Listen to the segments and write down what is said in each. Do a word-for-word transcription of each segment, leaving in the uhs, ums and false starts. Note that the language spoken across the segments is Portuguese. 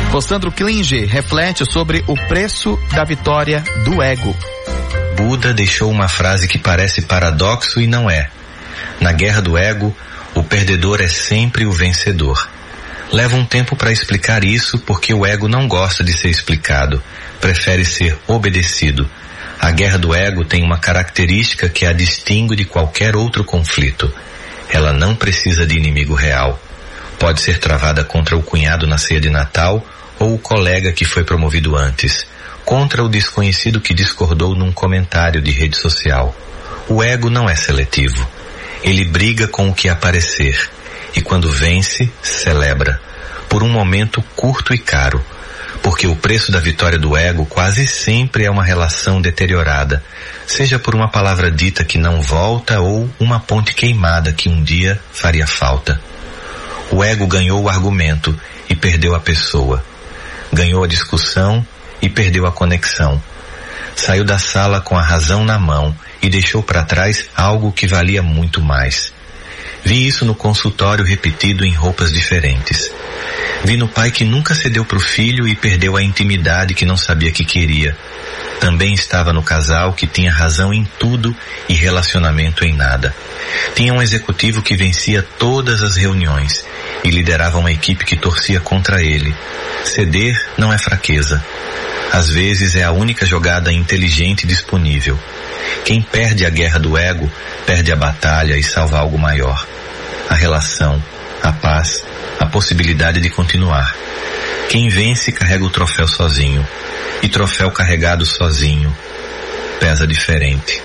O Sandro Klinge reflete sobre o preço da vitória do ego. Buda deixou uma frase que parece paradoxo e não é. Na guerra do ego, o perdedor é sempre o vencedor. Leva um tempo para explicar isso porque o ego não gosta de ser explicado, prefere ser obedecido. A guerra do ego tem uma característica que a distingue de qualquer outro conflito. Ela não precisa de inimigo real. Pode ser travada contra o cunhado na ceia de Natal ou o colega que foi promovido antes, contra o desconhecido que discordou num comentário de rede social. O ego não é seletivo. Ele briga com o que aparecer e quando vence, celebra, por um momento curto e caro, porque o preço da vitória do ego quase sempre é uma relação deteriorada, seja por uma palavra dita que não volta ou uma ponte queimada que um dia faria falta. O ego ganhou o argumento e perdeu a pessoa. Ganhou a discussão e perdeu a conexão. Saiu da sala com a razão na mão e deixou para trás algo que valia muito mais. Vi isso no consultório repetido em roupas diferentes. Vi no pai que nunca cedeu para o filho e perdeu a intimidade que não sabia que queria. Também estava no casal que tinha razão em tudo e relacionamento em nada. Tinha um executivo que vencia todas as reuniões e liderava uma equipe que torcia contra ele. Ceder não é fraqueza. Às vezes é a única jogada inteligente disponível. Quem perde a guerra do ego, perde a batalha e salva algo maior. A relação, a paz, a possibilidade de continuar. Quem vence carrega o troféu sozinho. E troféu carregado sozinho pesa diferente.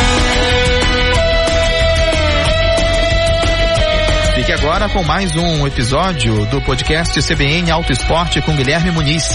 Fique agora com mais um episódio do podcast C B N Auto Esporte com Guilherme Muniz.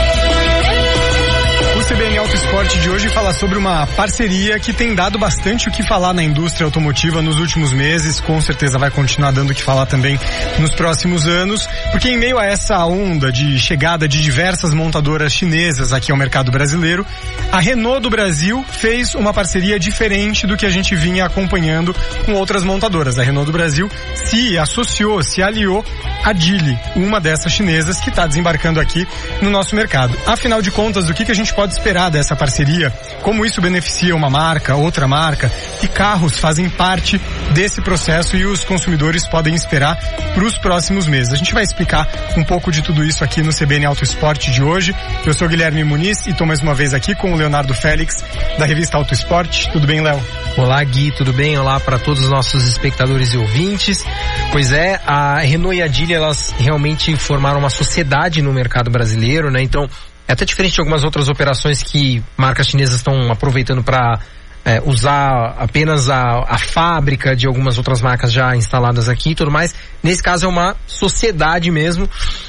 O C B N Auto Esporte de hoje fala sobre uma parceria que tem dado bastante o que falar na indústria automotiva nos últimos meses, com certeza vai continuar dando o que falar também nos próximos anos, porque em meio a essa onda de chegada de diversas montadoras chinesas aqui ao mercado brasileiro, a Renault do Brasil fez uma parceria diferente do que a gente vinha acompanhando com outras montadoras. A Renault do Brasil se associou, se aliou a Geely, uma dessas chinesas que está desembarcando aqui no nosso mercado. Afinal de contas, o que, que a gente pode esperar dessa parceria? Como isso beneficia uma marca, outra marca? Que carros fazem parte desse processo e os consumidores podem esperar para os próximos meses? A gente vai explicar um pouco de tudo isso aqui no C B N Auto Esporte de hoje. Eu sou Guilherme Muniz e estou mais uma vez aqui com o Leonardo Félix, da revista Auto Esporte. Tudo bem, Léo? Olá, Gui, tudo bem? Olá para todos os nossos espectadores e ouvintes. Pois é, a Renault e a Geely, elas realmente formaram uma sociedade no mercado brasileiro, né? Então, é até diferente de algumas outras operações que marcas chinesas estão aproveitando para é, usar apenas a, a fábrica de algumas outras marcas já instaladas aqui e tudo mais. Nesse caso é uma sociedade mesmo,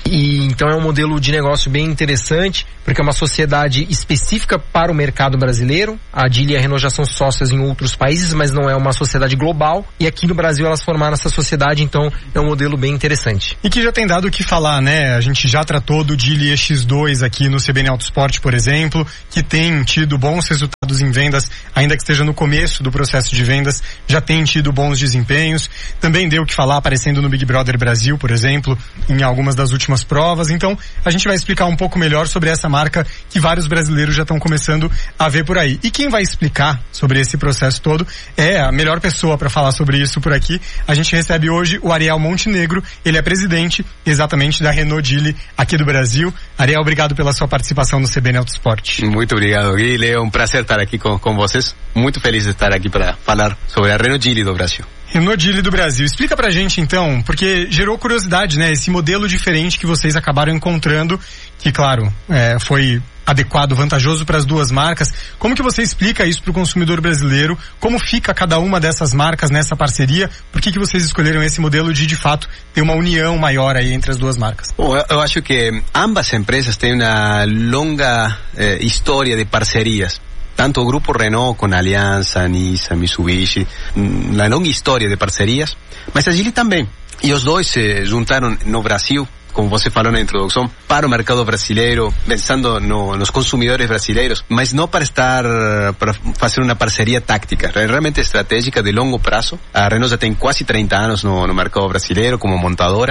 e então é um modelo de negócio bem interessante, porque é uma sociedade específica para o mercado brasileiro. A Geely e a Renault já são sócias em outros países, mas não é uma sociedade global, e aqui no Brasil elas formaram essa sociedade, então é um modelo bem interessante. E que já tem dado o que falar, né? A gente já tratou do Geely E X dois aqui no C B N Auto Esporte, por exemplo, que tem tido bons resultados em vendas, ainda que esteja no começo do processo de vendas, já tem tido bons desempenhos. Também deu o que falar aparecendo no Big Brother Brasil, por exemplo, em algumas das últimas provas. Então, a gente vai explicar um pouco melhor sobre essa marca que vários brasileiros já estão começando a ver por aí. E quem vai explicar sobre esse processo todo é a melhor pessoa para falar sobre isso por aqui. A gente recebe hoje o Ariel Montenegro, ele é presidente exatamente da Renault Geely aqui do Brasil. Ariel, obrigado pela sua participação no C B N Auto Esporte. Muito obrigado, Gui. É um prazer estar aqui com, com vocês. Muito feliz de estar aqui para falar sobre a Renault Geely do Brasil. Renault Geely do Brasil. Explica pra gente então, porque gerou curiosidade, né? Esse modelo diferente que vocês acabaram encontrando, que claro, é, foi adequado, vantajoso para as duas marcas. Como que você explica isso para o consumidor brasileiro? Como fica cada uma dessas marcas nessa parceria? Por que que vocês escolheram esse modelo de, de fato, ter uma união maior aí entre as duas marcas? Bom, eu, eu acho que ambas empresas têm uma longa eh, história de parcerias. Tanto o Grupo Renault com Aliança, Nissan, Mitsubishi, uma longa história de parcerias, mas a Geely também. E os dois se juntaram no Brasil, como você falou na introdução, para o mercado brasileiro, pensando no, nos consumidores brasileiros, mas não para estar, para fazer uma parceria tática, realmente estratégica de longo prazo. A Renault já tem quase trinta anos no, no mercado brasileiro como montadora,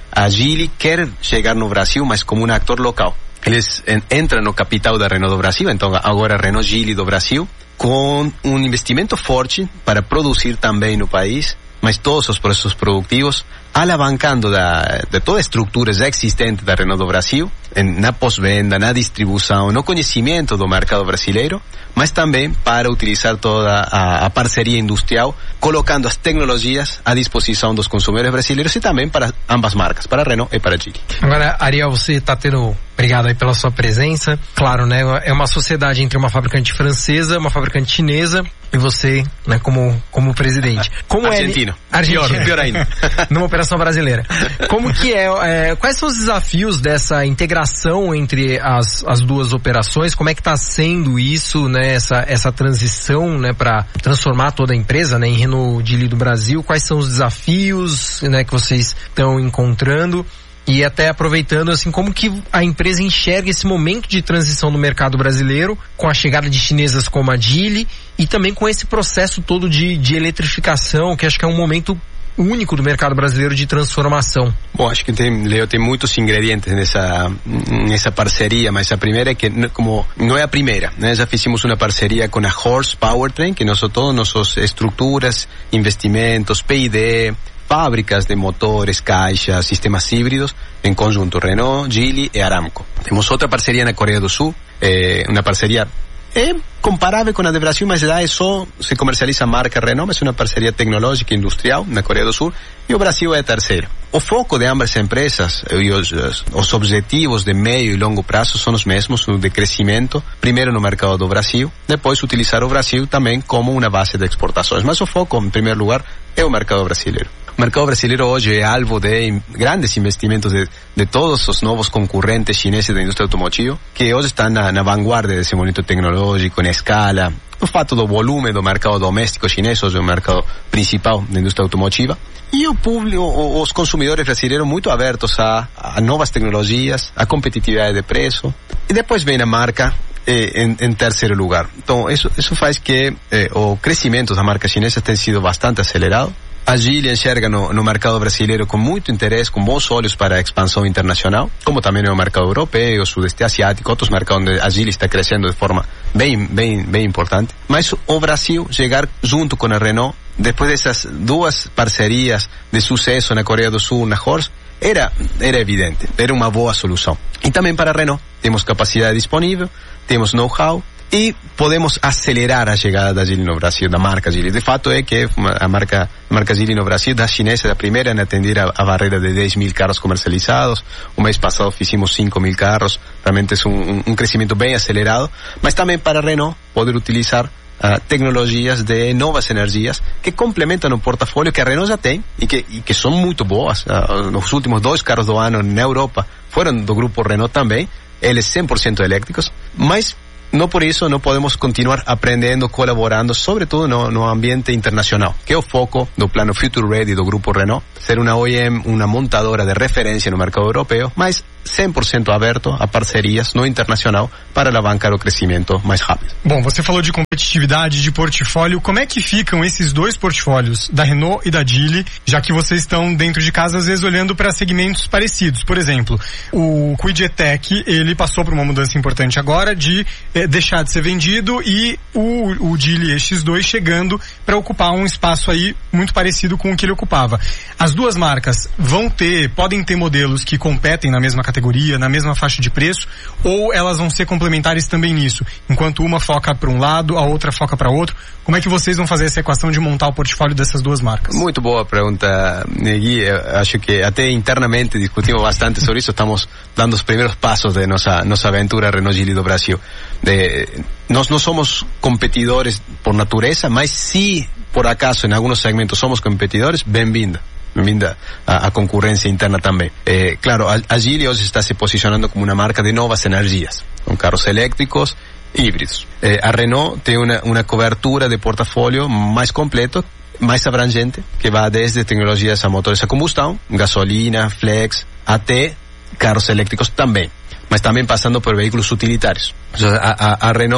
a Geely quer chegar no Brasil, mas como um ator local. Eles en, entram no capital da Renault do Brasil, então agora Renault Geely do Brasil, com um investimento forte para produzir também no país, mas todos os processos produtivos, alavancando da, de toda a estrutura já existente da Renault do Brasil, em, na pós-venda, na distribuição, no conhecimento do mercado brasileiro, mas também para utilizar toda a, a parceria industrial, colocando as tecnologias à disposição dos consumidores brasileiros e também para ambas marcas, para a Renault e para a Geely. Agora, Ariel, você está tendo... Obrigado aí pela sua presença. Claro, né, é uma sociedade entre uma fabricante francesa, uma fabricante chinesa e você, né, como, como presidente. Como Argentino. É... Argentino. Pior, pior ainda. Numa operação brasileira. Como que é, é, quais são os desafios dessa integração entre as, as duas operações? Como é que está sendo isso, né, essa, essa transição, né, para transformar toda a empresa, né, em Renault Geely do Brasil? Quais são os desafios, né, que vocês estão encontrando? E até aproveitando, assim, como que a empresa enxerga esse momento de transição no mercado brasileiro, com a chegada de chinesas como a Geely e também com esse processo todo de, de eletrificação, que acho que é um momento único do mercado brasileiro de transformação. Bom, acho que tem, Leo, tem muitos ingredientes nessa, nessa parceria, mas a primeira é que, como não é a primeira, né? Já fizemos uma parceria com a Horse Powertrain, que nós, todas nossas estruturas, investimentos, P I D, fábricas de motores, caixas, sistemas híbridos, em conjunto, Renault, Geely e Aramco. Temos outra parceria na Coreia do Sul, eh, uma parceria é comparável com a do Brasil, mas lá é só, se comercializa a marca Renault, mas é uma parceria tecnológica e industrial na Coreia do Sul, e o Brasil é a terceira. O foco de ambas empresas e os, os objetivos de médio e longo prazo são os mesmos, o de crescimento, primeiro no mercado do Brasil, depois utilizar o Brasil também como uma base de exportações, mas o foco, em primeiro lugar, é o mercado brasileiro. O mercado brasileiro hoje é alvo de grandes investimentos de, de todos os novos concorrentes chineses da indústria automotiva, que hoje estão na, na vanguarda desse momento tecnológico, na escala, o fato do volume do mercado doméstico chinês, hoje é o mercado principal da indústria automotiva, e o público, os consumidores brasileiros muito abertos a, a novas tecnologias, a competitividade de preço, e depois vem a marca eh, em, em terceiro lugar. Então, isso, isso faz que eh, o crescimento da marca chinesa tenha sido bastante acelerado. A Geely enxerga no, no mercado brasileiro com muito interesse, com bons olhos para a expansão internacional, como também no mercado europeu, sudeste asiático, outros mercados onde a Geely está crescendo de forma bem, bem, bem importante. Mas o Brasil chegar junto com a Renault, depois dessas duas parcerias de sucesso na Coreia do Sul, na Horse, era, era evidente, era uma boa solução. E também para a Renault, temos capacidade disponível, temos know-how, e podemos acelerar a chegada da Geely no Brasil, da marca Geely. De fato é que a marca, a marca Geely no Brasil, da chinesa, é a primeira em atender a, a barreira de dez mil carros comercializados. O mês passado fizemos cinco mil carros, realmente é um, um, um crescimento bem acelerado, mas também para a Renault poder utilizar uh, tecnologias de novas energias que complementam o portfólio que a Renault já tem e que, e que são muito boas. Uh, os últimos dois carros do ano na Europa foram do grupo Renault também, eles cem por cento elétricos, mas não por isso não podemos continuar aprendendo, colaborando, sobretudo no, no ambiente internacional, que é o foco do plano Future Ready do grupo Renault, ser uma O E M, uma montadora de referência no mercado europeu, mas cem por cento aberto a parcerias no internacional para alavancar o crescimento mais rápido. Bom, você falou de competitividade, de portfólio. Como é que ficam esses dois portfólios, da Renault e da Geely, já que vocês estão dentro de casa, às vezes, olhando para segmentos parecidos? Por exemplo, o Kwid E-Tech, ele passou por uma mudança importante agora de eh, deixar de ser vendido e o, o Geely E X dois chegando para ocupar um espaço aí muito parecido com o que ele ocupava. As duas marcas vão ter, podem ter modelos que competem na mesma categoria, na mesma faixa de preço, ou elas vão ser complementares também nisso? Enquanto uma foca para um lado, a outra foca para outro, como é que vocês vão fazer essa equação de montar o portfólio dessas duas marcas? Muito boa pergunta, Gui. Eu acho que até internamente discutimos bastante sobre isso, estamos dando os primeiros passos de nossa, nossa aventura Renault Geely do Brasil. De, nós não somos competidores por natureza, mas se por acaso em alguns segmentos somos competidores, bem-vinda. Bem-vinda a, a concorrência interna também. Eh, claro, a, a Geely hoje está se posicionando como uma marca de novas energias, com carros elétricos híbridos. Eh, a Renault tem uma, uma cobertura de portfólio mais completo, mais abrangente, que vai desde tecnologias a motores a combustão, gasolina, flex, até carros elétricos também, mas também passando por veículos utilitários. A, a, a Renault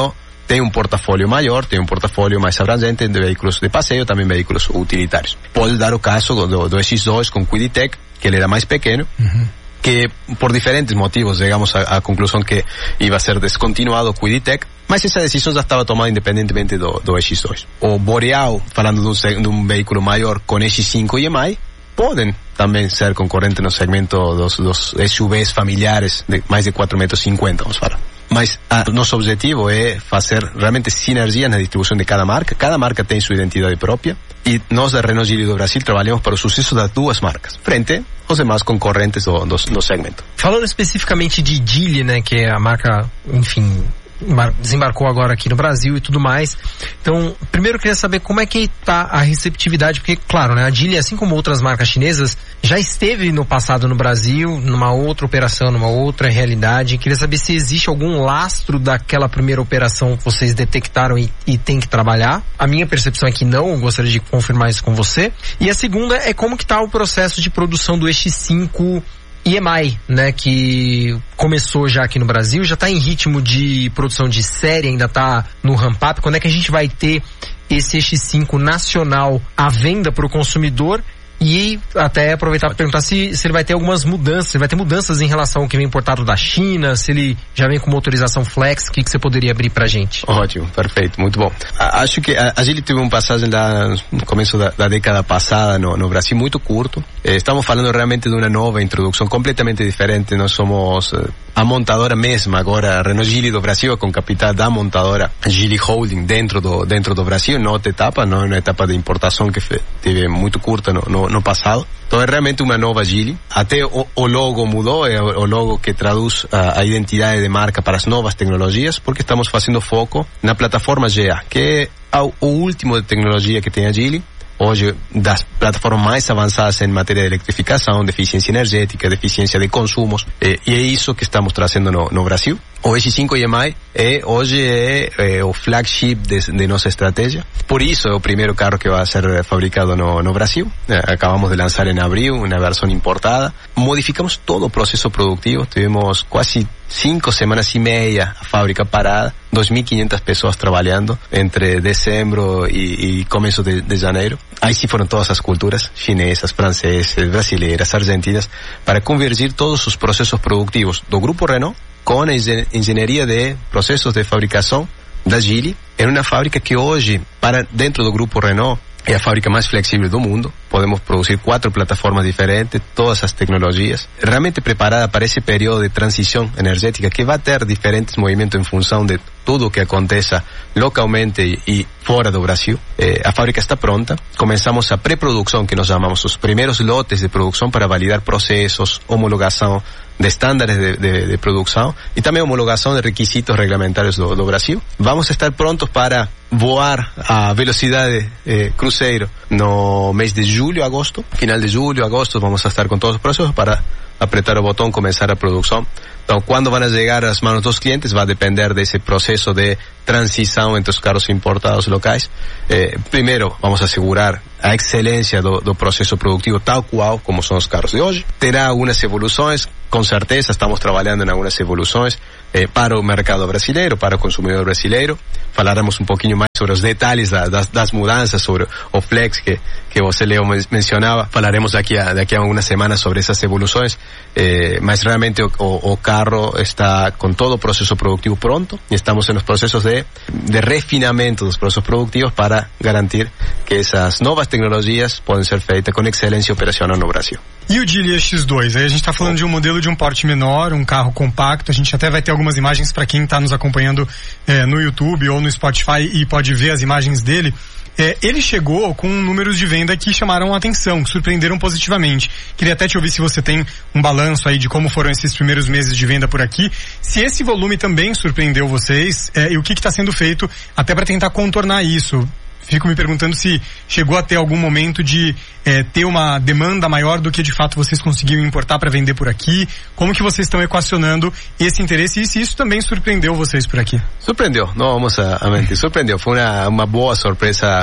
tem um portafólio maior, tem um portafólio mais abrangente de veículos de passeio, também veículos utilitários. Pode dar o caso do, do X dois com Quiditec, que ele era mais pequeno, uhum. que por diferentes motivos llegamos à conclusão que iba a ser descontinuado o Quiditec, mas essa decisão já estava tomada independentemente do, do X dois. O Boreal, falando de um, de um veículo maior com X cinco e M I, podem também ser concorrentes no segmento dos, dos S U Vs familiares de mais de quatro metros e cinquenta, vamos falar. Mas a, nosso objetivo é fazer realmente sinergia na distribuição de cada marca. Cada marca tem sua identidade própria e nós da Renault Geely do Brasil trabalhamos para o sucesso das duas marcas, frente aos demais concorrentes do, do, do segmento. Falando especificamente de Geely, né, que é a marca, enfim, desembarcou agora aqui no Brasil e tudo mais. Então, primeiro eu queria saber como é que tá a receptividade, porque, claro, né, a Geely, assim como outras marcas chinesas, já esteve no passado no Brasil, numa outra operação, numa outra realidade. Queria saber se existe algum lastro daquela primeira operação que vocês detectaram e, e tem que trabalhar. A minha percepção é que não, eu gostaria de confirmar isso com você. E a segunda é como que tá o processo de produção do X cinco E M I, né, que começou já aqui no Brasil, já está em ritmo de produção de série, ainda está no ramp-up. Quando é que a gente vai ter esse X cinco nacional à venda para o consumidor? E até aproveitar para perguntar se, se ele vai ter algumas mudanças, se vai ter mudanças em relação ao que vem importado da China, se ele já vem com motorização flex, o que, que você poderia abrir pra gente? Ótimo, perfeito, muito bom. Acho que a, a Geely teve uma passagem lá no começo da, da década passada no, no Brasil muito curto. Eh, estamos falando realmente de uma nova introdução completamente diferente. Nós somos eh, a montadora mesma agora, a Renault Geely do Brasil, com capital da montadora Geely Holding dentro do, dentro do Brasil, em outra etapa, não uma etapa de importação que fe, teve muito curta no, no, no passado. Então é realmente uma nova Geely. Até o, o logo mudou, é o, o logo que traduz a, a identidade de marca para as novas tecnologias, porque estamos fazendo foco na plataforma G A, que é o, o último de tecnologia que tem a Geely. Hoje, das plataformas mais avançadas em matéria de eletrificação, de eficiência energética, de eficiência de consumos, e, e é isso que estamos trazendo no, no Brasil. O X cinco E M I é, hoje é, é o flagship de, de nossa estratégia. Por isso é o primeiro carro que vai ser fabricado no, no Brasil. Acabamos de lançar em abril uma versão importada. Modificamos todo o processo produtivo. Tivemos quase cinco semanas e meia a fábrica parada, dois mil e quinhentas pessoas trabalhando entre dezembro e, e começo de, de janeiro. Aí sim foram todas as culturas, chinesas, francesas, brasileiras, argentinas, para convergir todos os processos produtivos do Grupo Renault com a engenharia de processos de fabricação da Geely, em uma fábrica que hoje, para dentro do Grupo Renault, é a fábrica mais flexível do mundo. Podemos produzir quatro plataformas diferentes, todas as tecnologias, realmente preparada para esse período de transição energética que vai ter diferentes movimentos em função de tudo o que aconteça localmente e fora do Brasil. Eh, a fábrica está pronta. Começamos a pré-produção, que nós chamamos os primeiros lotes de produção para validar processos, homologação de estándares de, de, de produção e também homologação de requisitos regulamentários do, do Brasil. Vamos estar prontos para voar a velocidade eh, cruzeiro no mês de julho, agosto. Final de julho, agosto, vamos estar com todos os processos para apertar o botão, começar a produção. Então, quando vão chegar às mãos dos clientes, vai depender desse processo de transição entre os carros importados locais. Eh, primeiro, vamos assegurar a excelência do, do processo produtivo tal qual como são os carros de hoje. Terá algumas evoluções, com certeza estamos trabalhando em algumas evoluções eh, para o mercado brasileiro, para o consumidor brasileiro. Falaremos um pouquinho mais sobre os detalhes da, das, das mudanças, sobre o Flex que, que você, Leo, mencionava. Falaremos daqui a, daqui a algumas semanas sobre essas evoluções, eh, mas realmente o, o, o carro está com todo o processo produtivo pronto e estamos nos processos de, de refinamento dos processos produtivos para garantir que essas novas tecnologias podem ser feitas com excelência operacional no Brasil. E o Geely X dois? Aí a gente está falando de um modelo de um porte menor, um carro compacto. A gente até vai ter algumas imagens para quem está nos acompanhando eh, no YouTube ou no Spotify e pode ver as imagens dele. É, ele chegou com números de venda que chamaram a atenção, que surpreenderam positivamente. Queria até te ouvir se você tem um balanço aí de como foram esses primeiros meses de venda por aqui, se esse volume também surpreendeu vocês, é, e o que está sendo feito até para tentar contornar isso. Fico me perguntando se chegou a ter algum momento de é, ter uma demanda maior do que de fato vocês conseguiram importar para vender por aqui. Como que vocês estão equacionando esse interesse e se isso também surpreendeu vocês por aqui? Surpreendeu, não vamos a, a mentir, surpreendeu. Foi uma, uma boa surpresa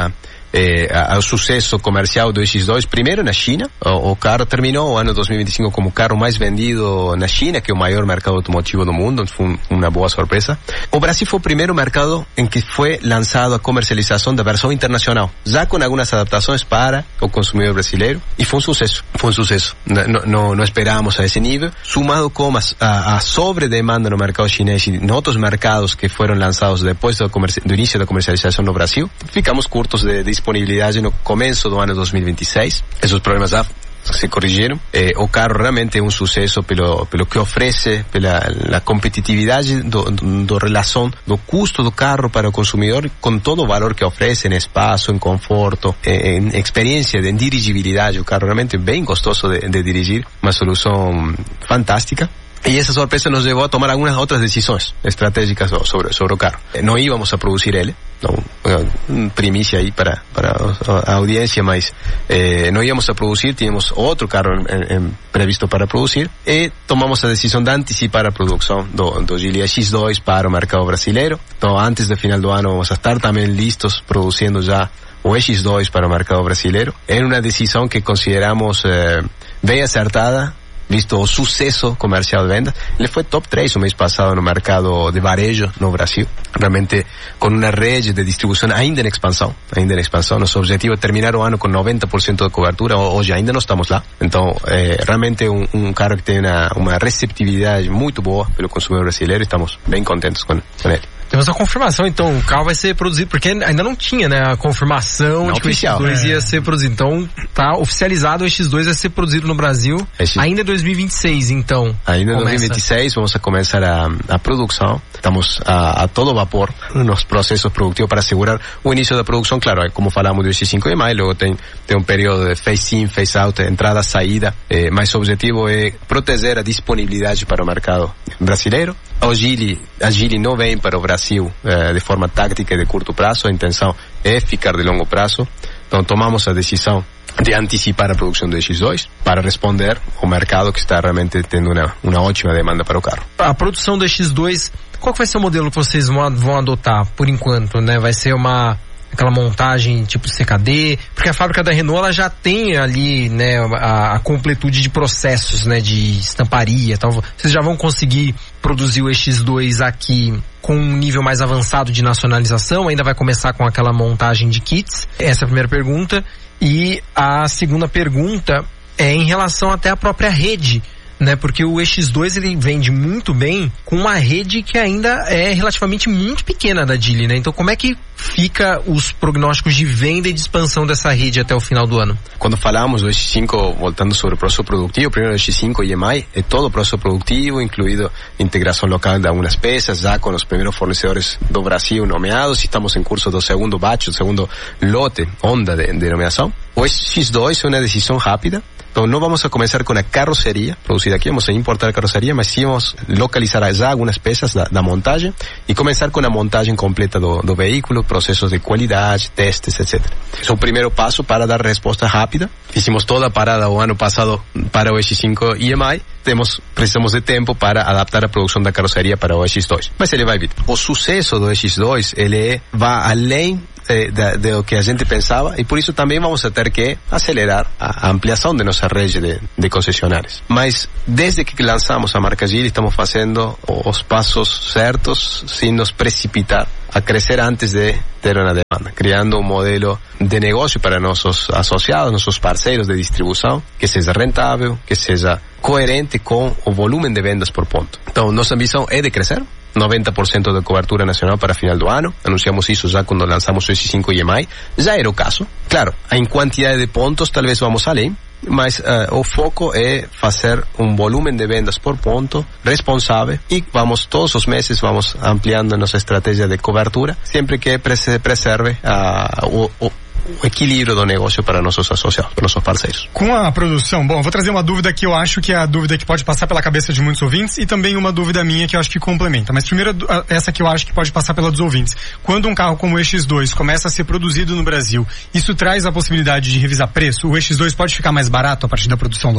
eh, ao sucesso comercial do X dois, primeiro na China. O, o carro terminou o ano dois mil e vinte e cinco como o carro mais vendido na China, que é o maior mercado automotivo do mundo. Foi um, uma boa surpresa. O Brasil foi o primeiro mercado em que foi lançado a comercialização da versão internacional, já com algumas adaptações para o consumidor brasileiro, e foi um sucesso. Foi um sucesso. Não, não, não esperávamos a esse nível. Sumado com a, a, a sobredemanda no mercado chinês e em outros mercados que foram lançados depois do, do início da comercialização no Brasil, ficamos curtos de, de disponibilidade no começo do ano dois mil e vinte e seis. Esses problemas já se corrigiram. Eh, o carro realmente é um sucesso pelo, pelo que oferece, pela a competitividade do, do, do relação do custo do carro para o consumidor com todo o valor que oferece em espaço, em conforto, eh, em experiência, em dirigibilidade. O carro realmente é bem gostoso de, de dirigir, uma solução fantástica. E essa surpresa nos levou a tomar algumas outras decisões estratégicas sobre, sobre o carro. Não íamos a produzir ele, não, primícia aí para, para a audiência, mas eh, não íamos a produzir, tínhamos outro carro em, em, previsto para produzir, e tomamos a decisão de antecipar a produção do, do Geely X dois para o mercado brasileiro. Então, antes do final do ano, vamos a estar também listos produzindo já o X dois para o mercado brasileiro. É uma decisão que consideramos eh, bem acertada, visto o sucesso comercial de venda. Ele foi top três o mês passado no mercado de varejo no Brasil, realmente com uma rede de distribuição ainda em expansão, ainda em expansão. Nosso objetivo é terminar o ano com noventa por cento de cobertura, hoje ainda não estamos lá. Então, é realmente um, um carro que tem uma, uma receptividade muito boa pelo consumidor brasileiro, e estamos bem contentes com, com ele. Temos a confirmação, então, o carro vai ser produzido, porque ainda não tinha, né, a confirmação não de que oficial. O X dois é. ia ser produzido. Então, tá oficializado, o X dois vai ser produzido no Brasil X... ainda em dois mil e vinte e seis, então. Ainda em dois mil e vinte e seis vamos a começar a, a produção. Estamos a, a todo vapor nos processos produtivos para assegurar o início da produção. Claro, como falamos do X cinco e mais, logo tem, tem um período de phase-in, phase-out, entrada, saída, eh, mas o objetivo é proteger a disponibilidade para o mercado brasileiro. O Geely, a Geely não vem para o Brasil eh, de forma tática e de curto prazo, a intenção é ficar de longo prazo. Então tomamos a decisão de antecipar a produção do X dois para responder ao mercado que está realmente tendo uma, uma ótima demanda para o carro. A produção do X dois, qual que vai ser o modelo que vocês vão, vão adotar por enquanto, né? Vai ser uma aquela montagem tipo C K D, porque a fábrica da Renault ela já tem ali, né, a, a completude de processos, né, de estamparia e tal. Vocês já vão conseguir produzir o X dois aqui com um nível mais avançado de nacionalização? Ainda vai começar com aquela montagem de kits? Essa é a primeira pergunta. E a segunda pergunta é em relação até à própria rede, né? Porque o X dois ele vende muito bem com uma rede que ainda é relativamente muito pequena da Geely, né? Então como é que fica os prognósticos de venda e de expansão dessa rede até o final do ano? Quando falamos do X cinco, voltando sobre o processo produtivo, primeiro o X cinco I M I é todo o processo produtivo, incluído integração local de algumas peças, já com os primeiros fornecedores do Brasil nomeados. Estamos em curso do segundo batch, do segundo lote, onda de, de nomeação. O X dois é uma decisão rápida. Então não vamos a começar com a carroceria produzida aqui, vamos a importar a carroceria, mas sim vamos localizar já algumas peças da, da montagem e começar com a montagem completa do, do veículo, processos de qualidade, testes, etcétera. Esse é o primeiro passo para dar resposta rápida. Fizemos toda a parada o ano passado para o X cinco I M I, temos, precisamos de tempo para adaptar a produção da carroceria para o X dois. Mas ele vai vir. O sucesso do X dois, ele vai além de, de o que a gente pensava, e por isso também vamos a ter que acelerar a ampliação de nossa rede de, de concessionárias. Mas desde que lançamos a marca Geely estamos fazendo os passos certos sem nos precipitar a crescer antes de ter uma demanda, criando um modelo de negócio para nossos associados, nossos parceiros de distribuição, que seja rentável, que seja coerente com o volume de vendas por ponto. Então, nossa ambição é de crescer, noventa por cento de cobertura nacional para final do ano. Anunciamos isso já quando lançamos o X cinco I M I. Já era o caso. Claro, em quantidade de pontos talvez vamos além, mas uh, o foco é fazer um volume de vendas por ponto responsável, e vamos todos os meses vamos ampliando nossa estratégia de cobertura, sempre que preserve uh, o, o o equilíbrio do negócio para nossos associados, para nossos parceiros. Com a produção, bom, vou trazer uma dúvida que eu acho que é a dúvida que pode passar pela cabeça de muitos ouvintes, e também uma dúvida minha que eu acho que complementa. Mas primeiro essa que eu acho que pode passar pela dos ouvintes. Quando um carro como o X dois começa a ser produzido no Brasil, isso traz a possibilidade de revisar preço? O X dois pode ficar mais barato a partir da produção local?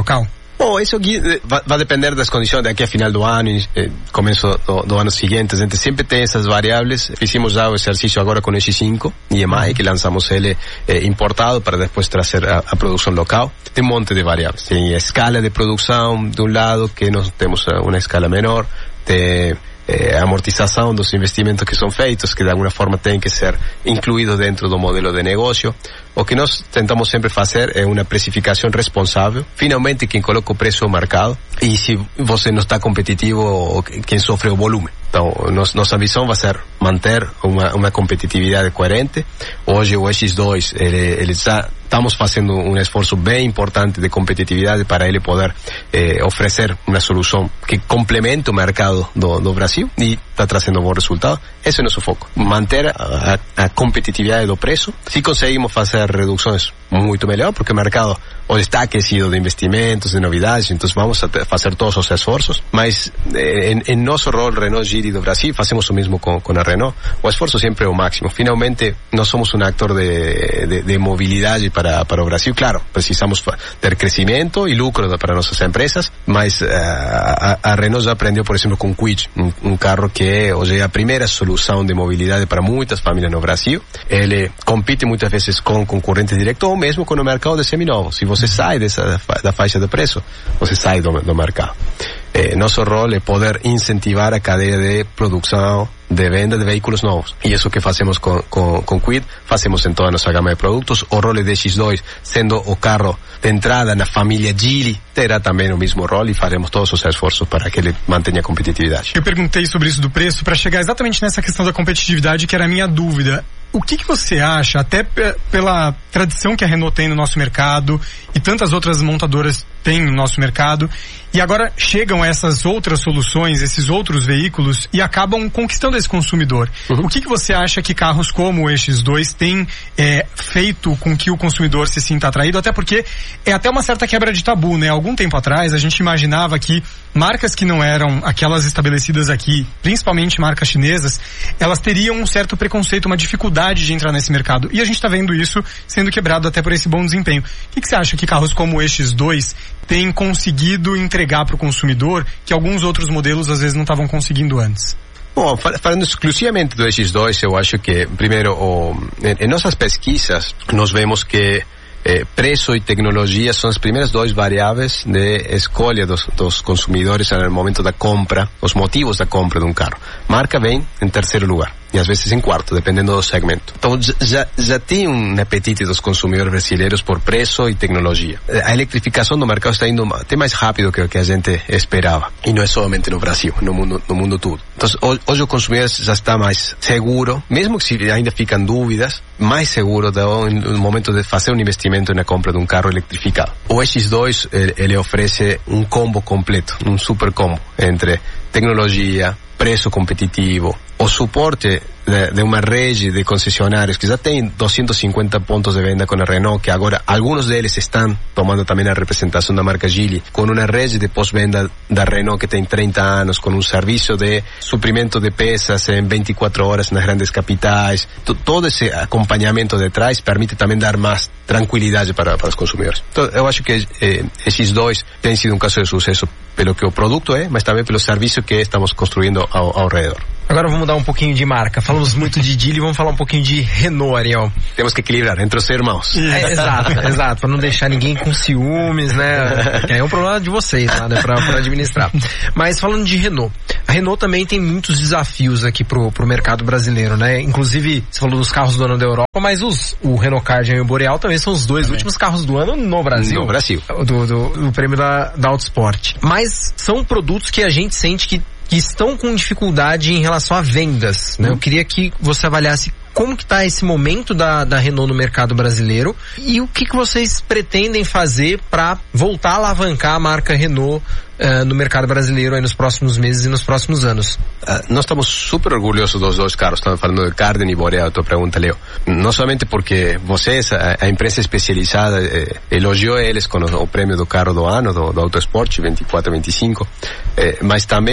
Bom, isso aqui vai, vai depender das condições daqui a final do ano e eh, começo do, do ano seguinte. A gente sempre tem essas variáveis. Fizemos já o exercício agora com o X cinco e M I, que lançamos ele eh, importado para depois trazer a, a produção local. Tem um monte de variáveis. Tem a escala de produção de um lado, que nós temos uma escala menor. Tem eh, a amortização dos investimentos que são feitos, que de alguma forma tem que ser incluídos dentro do modelo de negócio. O que nós tentamos sempre fazer é uma precificação responsável. Finalmente, quem coloca o preço é o mercado. E se você não está competitivo, quem sofre é o volume. Então, nos, nossa visão vai ser manter uma, uma competitividade coerente. Hoje o X dois, ele, ele já estamos fazendo um esforço bem importante de competitividade para ele poder eh, oferecer uma solução que complemente o mercado do, do Brasil e está trazendo um bom resultado. Esse é o nosso foco. Manter a, a, a competitividade do preço. Se conseguimos fazer reduções, muito melhor, porque o mercado hoje está aquecido de investimentos, de novidades, então vamos a fazer todos os esforços. Mas eh, em, em nosso rol Renault Geely do Brasil, fazemos o mesmo com, com a Renault. O esforço sempre é o máximo. Finalmente, nós somos um actor de, de, de mobilidade para, para o Brasil. Claro, precisamos ter crescimento e lucro para nossas empresas, mas uh, a, a Renault já aprendeu, por exemplo, com o Kwid, um, um carro que hoje é a primeira solução de mobilidade para muitas famílias no Brasil. Ele compite muitas vezes com concorrente direto ou mesmo com o mercado de seminovos. Se você sai dessa, da faixa de preço, você sai do, do mercado. Eh, nosso rol é poder incentivar a cadeia de produção, de venda de veículos novos. E isso que fazemos com, com, com Kwid, fazemos em toda a nossa gama de produtos. O rol de X dois, sendo o carro de entrada na família Geely, terá também o mesmo rol e faremos todos os esforços para que ele mantenha a competitividade. Eu perguntei sobre isso do preço para chegar exatamente nessa questão da competitividade, que era a minha dúvida. O que que você acha, até p- pela tradição que a Renault tem no nosso mercado e tantas outras montadoras têm no nosso mercado, e agora chegam essas outras soluções, esses outros veículos e acabam conquistando esse consumidor. Uhum. O que que você acha que carros como o X dois têm é, feito com que o consumidor se sinta atraído? Até porque é até uma certa quebra de tabu, né? Algum tempo atrás a gente imaginava que marcas que não eram aquelas estabelecidas aqui, principalmente marcas chinesas, elas teriam um certo preconceito, uma dificuldade de entrar nesse mercado. E a gente está vendo isso sendo quebrado até por esse bom desempenho. O que que você acha que carros como o X dois têm conseguido entregar para o consumidor que alguns outros modelos às vezes não estavam conseguindo antes? Bom, falando exclusivamente do X dois, eu acho que, primeiro, o, em, em nossas pesquisas, nós vemos que eh, preço e tecnologia são as primeiras duas variáveis de escolha dos, dos consumidores no momento da compra, os motivos da compra de um carro. Marca vem em terceiro lugar. E às vezes em quarto, dependendo do segmento. Então já, já tem um apetite dos consumidores brasileiros por preço e tecnologia. A eletrificação do mercado está indo até mais rápido que o que a gente esperava. E não é somente no Brasil, no mundo, no mundo todo. Então hoje o consumidor já está mais seguro, mesmo que se ainda ficam dúvidas, mais seguro no momento de fazer um investimento na compra de um carro eletrificado. O X dois, ele, ele oferece um combo completo, um super combo entre tecnologia, preço competitivo, o suporte de, de uma rede de concessionários que já tem duzentos e cinquenta pontos de venda com a Renault, que agora alguns deles estão tomando também a representação da marca Geely, com uma rede de pós-venda da Renault que tem trinta anos, com um serviço de suprimento de peças em vinte e quatro horas nas grandes capitais. T- todo esse acompanhamento de trás permite também dar mais tranquilidade para, para os consumidores. Então, eu acho que eh, X dois tem sido um caso de sucesso pelo que o produto é, mas também pelo serviço que estamos construindo ao, ao redor. Agora vamos mudar um pouquinho de marca. Falamos muito de Geely, vamos falar um pouquinho de Renault, Ariel. Temos que equilibrar entre os irmãos. É, exato, exato, para não deixar ninguém com ciúmes, né? Que é um problema de vocês, lá, né? Pra, pra administrar. Mas falando de Renault, a Renault também tem muitos desafios aqui pro, pro mercado brasileiro, né? Inclusive, você falou dos carros do ano da Europa, mas os, o Renault Kardian e o Boreal também são os dois também. últimos carros do ano no Brasil. No Brasil. Do, do, do prêmio da, da Autosport. Mas são produtos que a gente sente que que estão com dificuldade em relação a vendas, né? Eu queria que você avaliasse como que está esse momento da, da Renault no mercado brasileiro e o que que vocês pretendem fazer para voltar a alavancar a marca Renault uh, no mercado brasileiro aí nos próximos meses e nos próximos anos. Uh, nós estamos super orgulhosos dos dois carros, estamos falando de Kardian e Boreal, a tua pergunta, Leo. Não somente porque vocês, a, a imprensa especializada, eh, elogiou eles com o, o prêmio do carro do ano, do, do Autosport vinte e quatro vinte e cinco, eh, mas também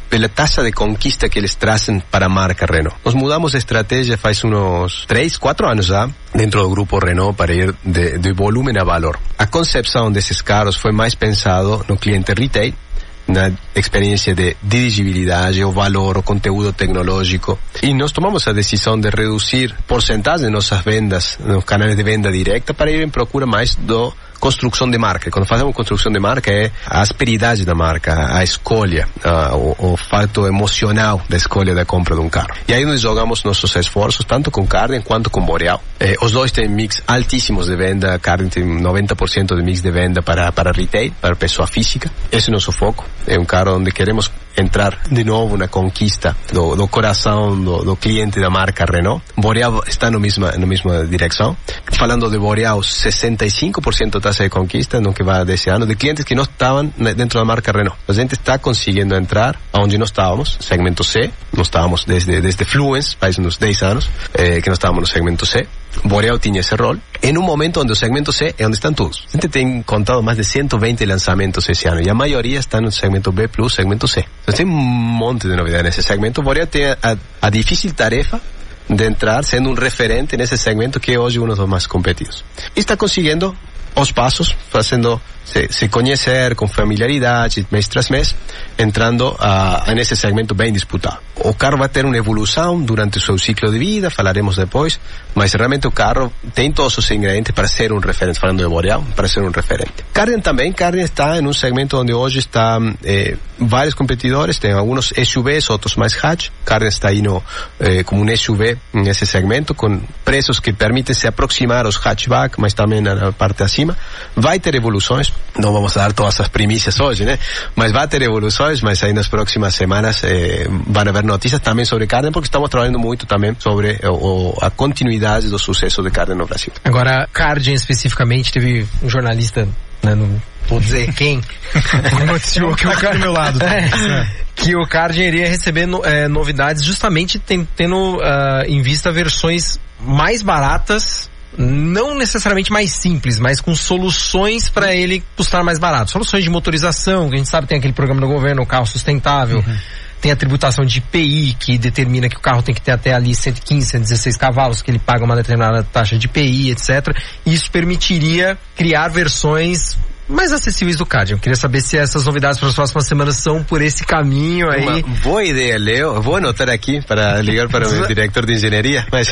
pela taxa de conquista que eles trazem para a marca Renault. Nós mudamos a estratégia faz uns três, quatro anos já, dentro do grupo Renault, para ir de, de volume a valor. A concepção desses carros foi mais pensado no cliente retail, na experiência de dirigibilidade, o valor, o conteúdo tecnológico. E nós tomamos a decisão de reduzir porcentagem de nossas vendas, nos canais de venda direta, para ir em procura mais do construção de marca. Quando fazemos construção de marca é a asperidade da marca, a escolha, a, o, o fato emocional da escolha da compra de um carro. E aí nós jogamos nossos esforços tanto com Kardian quanto com Boreal. Eh, os dois têm mix altíssimos de venda. Kardian tem noventa por cento de mix de venda para, para retail, para pessoa física. Esse é o nosso foco. É um carro onde queremos entrar de novo na conquista do, do coração do, do cliente da marca Renault. Boreal está no mesma, na mesma direção. Falando de Boreal, sessenta e cinco por cento taxa de conquista no que vai desse ano, de clientes que não estavam dentro da marca Renault. A gente está conseguindo entrar onde nós estávamos, segmento C. Nós estávamos desde, desde Fluence, faz uns dez anos, eh, que nós estávamos no segmento C. Boreal tinha esse rol, em um momento onde o segmento C é onde estão todos. A gente tem contado mais de cento e vinte lançamentos esse ano, e a maioria está no segmento B plus, segmento C. Então tem um monte de novidades nesse segmento. Boreal tem a, a difícil tarefa de entrar sendo um referente nesse segmento que é hoje um dos mais competidos. E está conseguindo os passos, fazendo se, se conhecer com familiaridade, mês tras mês, entrando a, a nesse segmento bem disputado. O carro vai ter uma evolução durante o seu ciclo de vida, falaremos depois, mas realmente o carro tem todos os ingredientes para ser um referente, falando de Boreal, para ser um referente. Kardian também, Kardian está em um segmento onde hoje está eh, vários competidores, tem alguns S U Vs, outros mais hatch. Kardian está aí no, eh, como um S U V nesse segmento, com preços que permitem se aproximar aos hatchback, mas também na parte acima. Vai ter evoluções, não vamos dar todas as primícias hoje, né? Mas vai ter evoluções, mas aí nas próximas semanas eh, vão haver notícias também sobre Kardian, porque estamos trabalhando muito também sobre o, a continuidade do sucesso de Kardian no Brasil. Agora, Kardian especificamente, teve um jornalista, né, não vou dizer quem, noticiou que o cara do meu lado. É, que o Kardian iria receber no, é, novidades justamente tem, tendo uh, em vista versões mais baratas, não necessariamente mais simples, mas com soluções para ele custar mais barato. Soluções de motorização, que a gente sabe tem aquele programa do governo, o carro sustentável, uhum. Tem a tributação de I P I, que determina que o carro tem que ter até ali cento e quinze, cento e dezesseis cavalos, que ele paga uma determinada taxa de I P I, etcétera. E isso permitiria criar versões mais acessíveis do Kardian. Eu queria saber se essas novidades para as próximas semanas são por esse caminho aí. Uma boa ideia, Leo. Vou anotar aqui para ligar para o meu diretor de engenharia, mas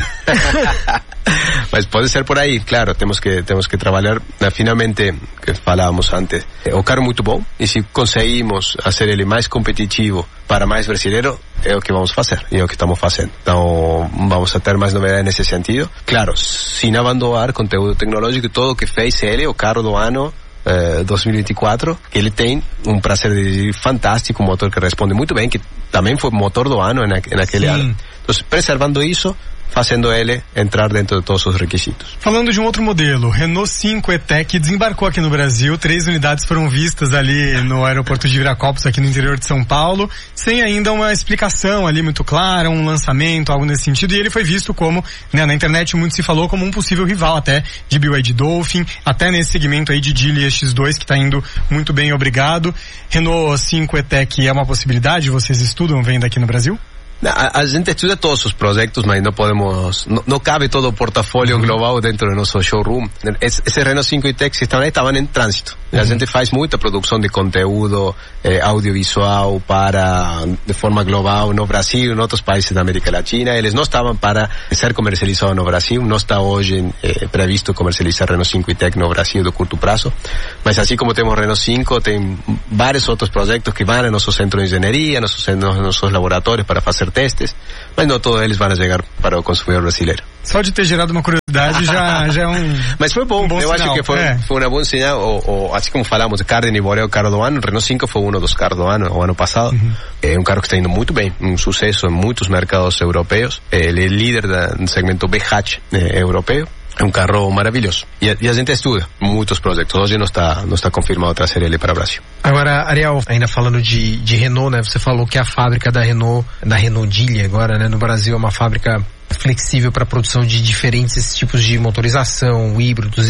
mas pode ser por aí. Claro, temos que temos que trabalhar finalmente, que falávamos antes. O carro é muito bom e se conseguimos fazer ele mais competitivo para mais brasileiro, é o que vamos fazer, e é o que estamos fazendo. Então, vamos a ter mais novidades nesse sentido. Claro, sem abandonar conteúdo tecnológico e tudo o que fez ele, o carro do ano Uh, dois mil e vinte e quatro, que ele tem um prazer de dirigir fantástico, um motor que responde muito bem, que também foi motor do ano na, naquele Sim. ano. Então, preservando isso, fazendo ele entrar dentro de todos os requisitos. Falando de um outro modelo, Renault cinco E-Tech desembarcou aqui no Brasil, três unidades foram vistas ali no aeroporto de Viracopos, aqui no interior de São Paulo, sem ainda uma explicação ali muito clara, um lançamento, algo nesse sentido, e ele foi visto como, né, na internet muito se falou como um possível rival até de B Y D Dolphin, até nesse segmento aí de Geely X dois, que está indo muito bem, obrigado. Renault cinco E-Tech é uma possibilidade? Vocês estudam venda aqui no Brasil? A, a gente estuda todos os projetos, mas não podemos, não, não cabe todo o portfólio global dentro do nosso showroom. Esse, esse Renault cinco E-Tech que estavam aí estavam em trânsito. Uhum. A gente faz muita produção de conteúdo eh, audiovisual para, de forma global no Brasil e em outros países da América Latina. Eles não estavam para ser comercializados no Brasil, não está hoje eh, previsto comercializar Renault cinco E-Tech no Brasil do curto prazo. Mas assim como temos Renault cinco, tem vários outros projetos que vão no nosso centro de engenharia, nossos, nos nossos laboratórios para fazer testes, mas não todos eles vão chegar para o consumidor brasileiro. Só de ter gerado uma curiosidade já, já é um Mas foi bom, um bom eu sinal. Acho que foi, é. foi uma boa sinal, ou, ou, assim como falamos de Kardian e Boreal, o carro do ano, o Renault cinco foi um dos carros do ano, o ano passado. Uhum. É um carro que está indo muito bem, um sucesso em muitos mercados europeus, ele é líder da, no segmento B hatch eh, europeu. É um carro maravilhoso. E a, e a gente estuda muitos projetos. Hoje não está, não está confirmado trazer ele para o Brasil. Agora, Ariel, ainda falando de, de Renault, né? Você falou que a fábrica da Renault, da Renault Geely agora, né? No Brasil é uma fábrica flexível para a produção de diferentes tipos de motorização, híbridos e tal.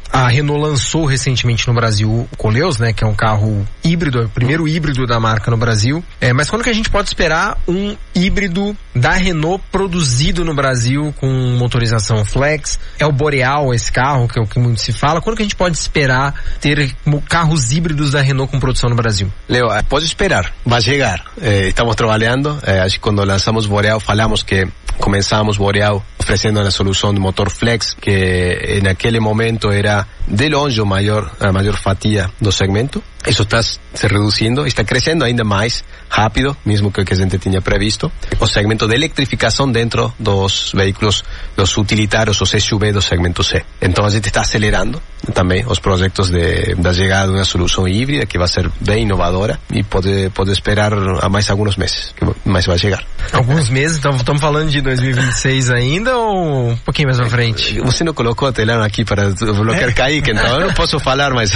A Renault lançou recentemente no Brasil o Koleos, né, que é um carro híbrido, é o primeiro híbrido da marca no Brasil. É, mas quando que a gente pode esperar um híbrido da Renault produzido no Brasil com motorização flex? É o Boreal esse carro, que é o que muito se fala. Quando que a gente pode esperar ter carros híbridos da Renault com produção no Brasil? Leo, pode esperar, vai chegar. Eh, estamos trabalhando, eh, acho que quando lançamos Boreal falamos que começamos Boreal oferecendo uma solução de motor flex que naquele momento era de longe o maior, a maior fatia do segmento. Isso está se reduzindo, está crescendo ainda mais rápido, mesmo que o que a gente tinha previsto. O segmento de eletrificação dentro dos veículos, dos utilitários, os S U V do segmento C. Então a gente está acelerando também os projetos de, da chegada de uma solução híbrida que vai ser bem inovadora e pode, pode esperar a mais alguns meses, que mais vai chegar. Alguns meses? Então estamos falando de dois mil e vinte e seis ainda ou um pouquinho mais à frente? Você não colocou o telão aqui para bloquear Kaique, então eu não posso falar, mas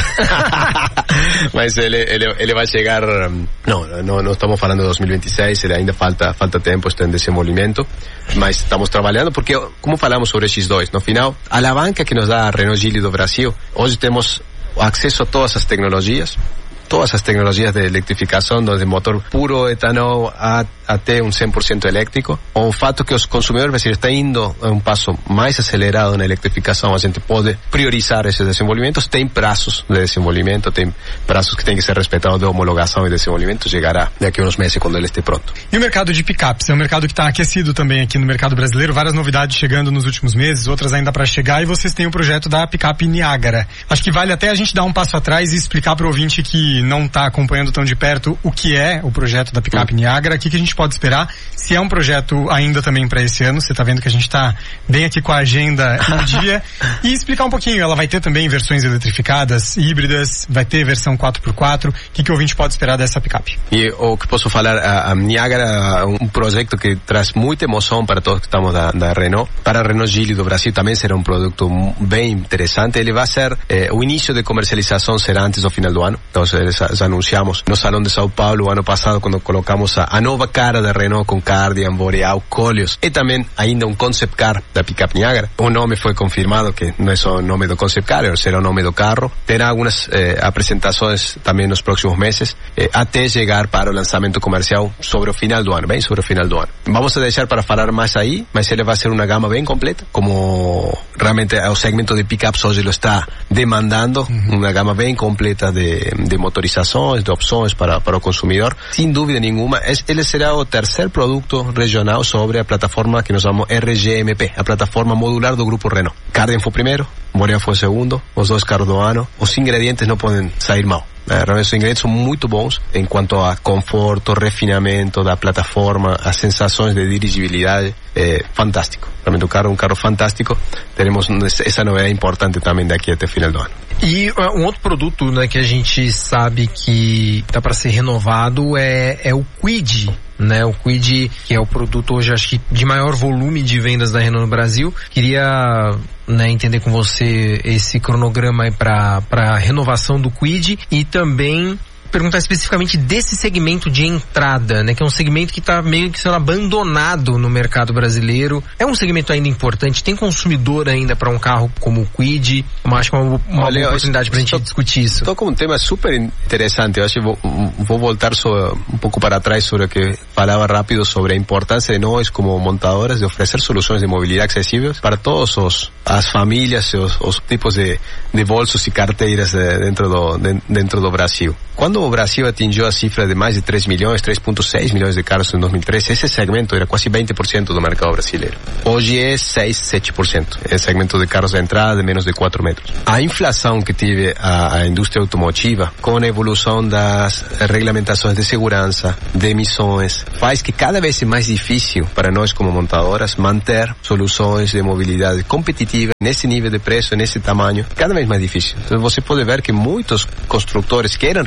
mas ele, ele, ele vai chegar. Não, não, não estamos falando de dois mil e vinte e seis, ele ainda falta, falta tempo, está em desenvolvimento, mas estamos trabalhando porque, como falamos sobre X dois, no final, a alavanca que nos dá a Renault Geely do Brasil, hoje temos acesso a todas as tecnologias, todas as tecnologias de eletrificação, desde motor puro, etanol, a, até um cem por cento elétrico. O fato que os consumidores brasileiros estão indo a um passo mais acelerado na eletrificação, a gente pode priorizar esses desenvolvimentos. Tem prazos de desenvolvimento, tem prazos que têm que ser respeitados de homologação e desenvolvimento, chegará daqui a uns meses quando ele esteja pronto. E o mercado de picapes? É um mercado que está aquecido também aqui no mercado brasileiro, várias novidades chegando nos últimos meses, outras ainda para chegar, e vocês têm o projeto da picape Niagara. Acho que vale até a gente dar um passo atrás e explicar para o ouvinte que não está acompanhando tão de perto o que é o projeto da picape Niagara, o que, que a gente pode esperar, se é um projeto ainda também para esse ano. Você está vendo que a gente está bem aqui com a agenda em dia, e explicar um pouquinho. Ela vai ter também versões eletrificadas, híbridas, vai ter versão quatro por quatro, o que, que o ouvinte pode esperar dessa picape? E o que posso falar, a, a Niagara é um projeto que traz muita emoção para todos que estamos da, da Renault. Para a Renault Geely do Brasil também será um produto bem interessante. Ele vai ser, eh, o início de comercialização será antes do final do ano, então já anunciamos no Salão de São Paulo o ano passado, quando colocamos a, a nova cara da Renault com Cardian, Boreal, Koleos, e também ainda um concept car da picape Niagara. O nome foi confirmado, que não é só o nome do concept car, será o nome do carro. Terá algumas eh, apresentações também nos próximos meses, eh, até chegar para o lançamento comercial sobre o final do ano, bem sobre o final do ano. Vamos a deixar para falar mais aí, mas ele vai ser uma gama bem completa, como realmente o segmento de picapes hoje lo está demandando, uhum. Uma gama bem completa de, de motorizações, de opções para, para o consumidor. Sem dúvida nenhuma, ele será o terceiro produto regional sobre a plataforma que nós chamamos R G M P, a plataforma modular do Grupo Renault. Cardian foi o primeiro, Boreal foi o segundo, os dois carros do ano. Os ingredientes não podem sair mal. Realmente os ingredientes são muito bons em quanto a conforto, refinamento da plataforma, as sensações de dirigibilidade. É fantástico. Realmente o carro é um carro fantástico. Teremos essa novidade importante também daqui até o final do ano. E uh, um outro produto, né, que a gente sabe que está para ser renovado é, é o Kwid, né? O Kwid, que é o produto hoje, acho que de maior volume de vendas da Renault no Brasil. Queria, né, entender com você esse cronograma aí para para renovação do Kwid, e também perguntar especificamente desse segmento de entrada, né, que é um segmento que está meio que sendo abandonado no mercado brasileiro. É um segmento ainda importante, tem consumidor ainda para um carro como o Kwid? Eu acho que é uma, uma Olha, oportunidade para a gente discutir isso. Estou com um tema super interessante. Eu acho que vou, vou voltar sobre, um pouco para trás sobre o que falava rápido sobre a importância de nós como montadoras de oferecer soluções de mobilidade acessíveis para todos os as famílias e os, os tipos de, de bolsos e carteiras de, dentro do de, dentro do Brasil. Quando o Brasil atingiu a cifra de mais de três milhões, três vírgula seis milhões de carros em dois mil e treze, esse segmento era quase vinte por cento do mercado brasileiro. Hoje é seis, sete por cento. É segmento de carros de entrada de menos de quatro metros. A inflação que teve a, a indústria automotiva, com a evolução das regulamentações de segurança, de emissões, faz que cada vez é mais difícil para nós como montadoras manter soluções de mobilidade competitiva nesse nível de preço, nesse tamanho, cada vez mais difícil. Então você pode ver que muitos construtores que eram referentes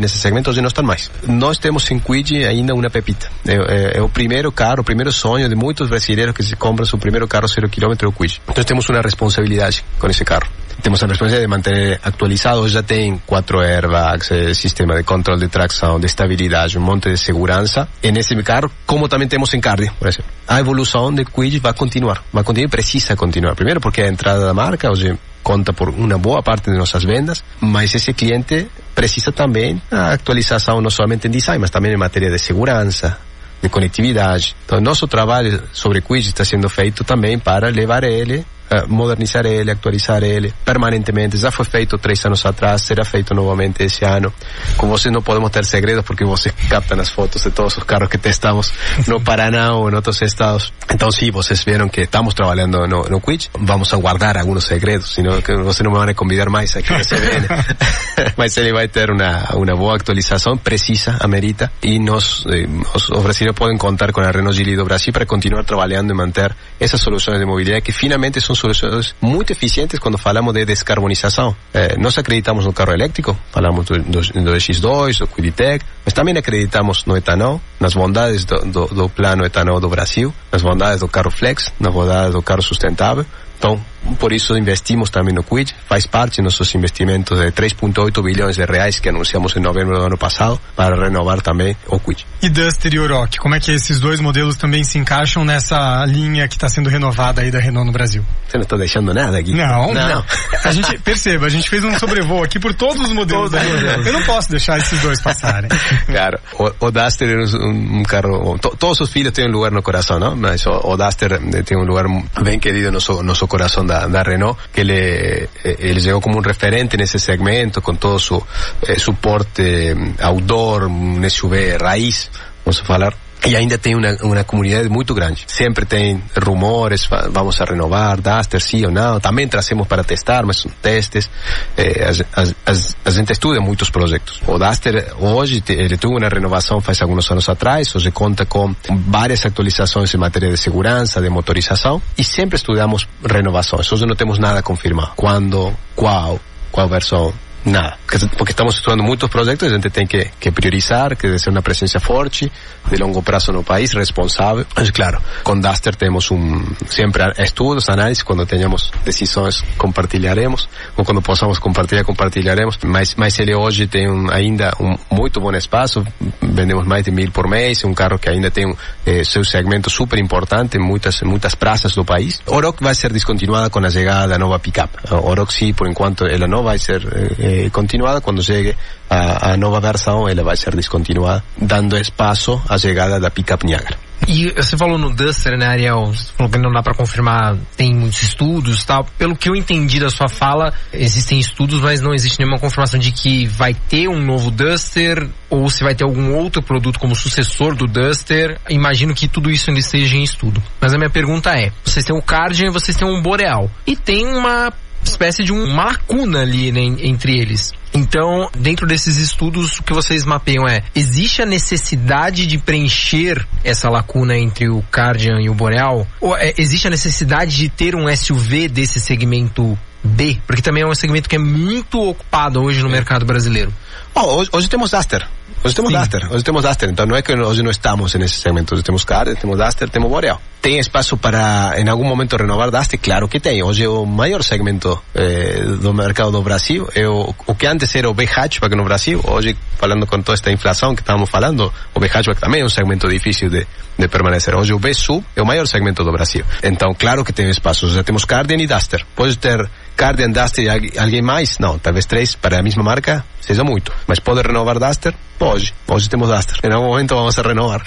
nesse segmento, hoje não estão mais. Nós temos em Kwid ainda uma pepita. É, é, é o primeiro carro, o primeiro sonho de muitos brasileiros que se compram seu primeiro carro zero quilômetro, o Kwid. Então temos uma responsabilidade com esse carro. Temos a responsabilidade de manter atualizado. Hoje já tem quatro airbags, eh, sistema de controle de tração, de estabilidade, um monte de segurança. E nesse carro, como também temos em Cardio, por exemplo. A evolução de Kwid vai continuar. Vai continuar e precisa continuar. Primeiro porque a entrada da marca hoje conta por uma boa parte de nossas vendas, mas esse cliente precisa também a atualização não somente em design, mas também em matéria de segurança, de conectividade. Então, nosso trabalho sobre Kwid está sendo feito também para levar ele, uh, modernizar ele, atualizar ele permanentemente. Já foi feito três anos atrás, será feito novamente esse ano. Com vocês não podemos ter segredos porque vocês captam as fotos de todos os carros que testamos no Paraná ou em outros estados. Então, sim, vocês viram que estamos trabalhando no, no Kwid. Vamos a guardar alguns segredos, senão que vocês não me vão convidar mais aqui na C B N. Mas ele vai ter uma, uma boa atualização, precisa, amerita, e nós, eh, os, os brasileiros podem contar com a Renault Geely do Brasil para continuar trabalhando e manter essas soluções de mobilidade que finalmente são soluções muito eficientes quando falamos de descarbonização. Eh, nós acreditamos no carro elétrico, falamos do, do, do X dois, do Kwidtech, mas também acreditamos no etanol, nas bondades do, do, do plano etanol do Brasil, nas bondades do carro flex, nas bondades do carro sustentável. Então, por isso investimos também no Kwid, faz parte de nossos investimentos de três vírgula oito bilhões de reais que anunciamos em novembro do ano passado para renovar também o Kwid. E Duster e Oroch, como é que esses dois modelos também se encaixam nessa linha que está sendo renovada aí da Renault no Brasil? Você não está deixando nada aqui? Não, não. não. A gente, perceba, a gente fez um sobrevoo aqui por todos os modelos da Renault. Eu não posso deixar esses dois passarem. Claro, o, o Duster é um, um carro, to, todos os filhos têm um lugar no coração, não? Mas o, o Duster tem um lugar bem querido no nosso, nosso coração da, da Renault, que ele, ele chegou como um referente nesse segmento, com todo o seu eh, suporte outdoor, um S U V raiz, vamos falar. E ainda tem uma, uma comunidade muito grande. Sempre tem rumores, vamos a renovar, Duster, sim ou não. Também trazemos para testar, mas são testes. Eh, a, a, a, a gente estuda muitos projetos. O Duster, hoje, ele teve uma renovação faz alguns anos atrás. Hoje conta com várias atualizações em matéria de segurança, de motorização. E sempre estudamos renovações. Hoje não temos nada confirmado. Quando, qual, qual versão. Nada, porque estamos estudando muitos projetos, a gente tem que, que priorizar, que deve ser uma presença forte, de longo prazo no país, responsável. Mas claro, com Duster temos um, sempre estudos, análises, quando tenhamos decisões compartilharemos, ou quando possamos compartilhar, compartilharemos, mas, mas ele hoje tem um, ainda um muito bom espaço, vendemos mais de mil por mês, um carro que ainda tem um, eh, seu segmento super importante em muitas, muitas praças do país. Oroch vai ser descontinuada com a chegada da nova pick-up. Oroch sim, por enquanto, ela não vai ser eh, continuada, quando chegue a, a nova versão ela vai ser descontinuada, dando espaço à chegada da pick-up Niagara. E você falou no Duster, né, Ariel? Você falou que não dá pra confirmar, tem muitos estudos e tal. Pelo que eu entendi da sua fala, existem estudos, mas não existe nenhuma confirmação de que vai ter um novo Duster ou se vai ter algum outro produto como sucessor do Duster. Imagino que tudo isso ainda esteja em estudo. Mas a minha pergunta é, vocês têm o Kardian e vocês têm um Boreal. E tem uma espécie de uma lacuna ali, né, entre eles. Então, dentro desses estudos, o que vocês mapeiam é, existe a necessidade de preencher essa lacuna entre o Kardian e o Boreal? Ou é, existe a necessidade de ter um S U V desse segmento B? Porque também é um segmento que é muito ocupado hoje no mercado brasileiro. Oh, hoje, hoje temos Duster. Hoje temos Sim. Duster, hoje temos Duster, então não é que hoje não estamos nesse segmento, hoje temos Kardian, temos Duster, temos Boreal. Tem espaço para, em algum momento, renovar Duster? Claro que tem. Hoje é o maior segmento eh, do mercado do Brasil, é o, o que antes era o B-Hatchback no Brasil, hoje, falando com toda esta inflação que estamos falando, o B-Hatchback também é um segmento difícil de, de permanecer. Hoje o B-Sub é o maior segmento do Brasil. Então, claro que tem espaço. Já temos Kardian e Duster. Pode ter Kardian, Duster e alguém mais? Não, talvez três para a mesma marca, seja muito. Mas pode renovar Duster? Pode. Hoje temos Duster. Em algum momento vamos a renovar.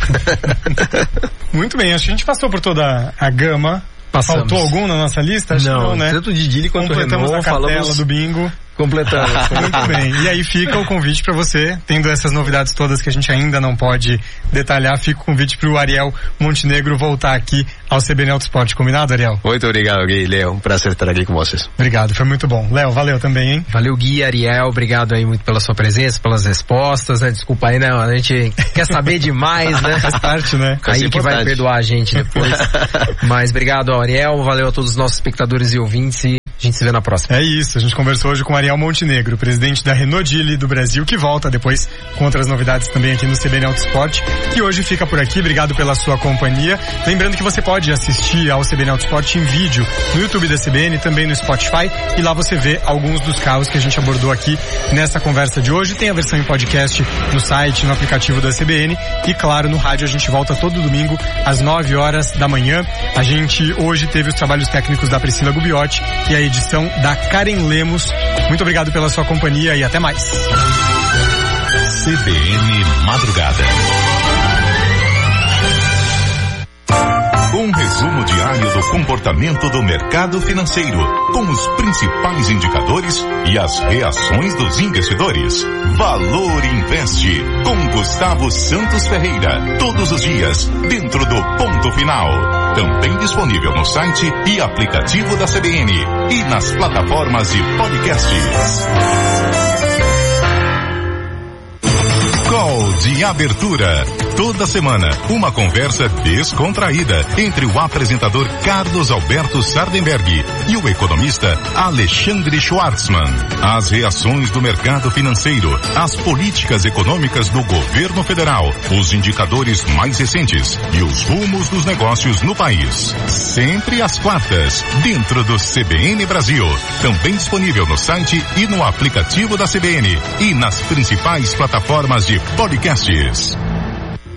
Muito bem, acho que a gente passou por toda a gama. Passamos. Faltou algum na nossa lista? Acho não, não, né? Tanto de Geely quanto Completamos Renault, a cartela falamos do bingo. Completamos. Muito bem. E aí fica o convite para você, tendo essas novidades todas que a gente ainda não pode detalhar, fica o convite para o Ariel Montenegro voltar aqui ao C B N Autosport. Combinado, Ariel? Muito obrigado, Gui. Léo, um prazer estar aqui com vocês. Obrigado, foi muito bom. Léo, valeu também, hein? Valeu, Gui, Ariel, obrigado aí muito pela sua presença, pelas respostas, né? Desculpa aí, né? A gente quer saber demais, né? Faz parte, né? Aí que vai perdoar a gente depois. Mas obrigado ao Ariel, valeu a todos os nossos espectadores e ouvintes e A gente se vê na próxima. É isso, a gente conversou hoje com Ariel Montenegro, presidente da Renault Geely do Brasil, que volta depois com outras novidades também aqui no C B N Auto Esporte, que hoje fica por aqui. Obrigado pela sua companhia. Lembrando que você pode assistir ao C B N Auto Esporte em vídeo no YouTube da C B N, também no Spotify, e lá você vê alguns dos carros que a gente abordou aqui nessa conversa de hoje. Tem a versão em podcast no site, no aplicativo da C B N, e claro, no rádio a gente volta todo domingo às nove horas da manhã. A gente hoje teve os trabalhos técnicos da Priscila Gubiotti e a edição da Karen Lemos. Muito obrigado pela sua companhia e até mais. C B N Madrugada. Um resumo diário do comportamento do mercado financeiro, com os principais indicadores e as reações dos investidores. Valor Investe, com Gustavo Santos Ferreira, todos os dias, dentro do Ponto Final. Também disponível no site e aplicativo da C B N e nas plataformas de podcasts. Call de abertura. Toda semana, uma conversa descontraída entre o apresentador Carlos Alberto Sardenberg e o economista Alexandre Schwartzman. As reações do mercado financeiro, as políticas econômicas do governo federal, os indicadores mais recentes e os rumos dos negócios no país. Sempre às quartas, dentro do C B N Brasil. Também disponível no site e no aplicativo da C B N e nas principais plataformas de podcasts.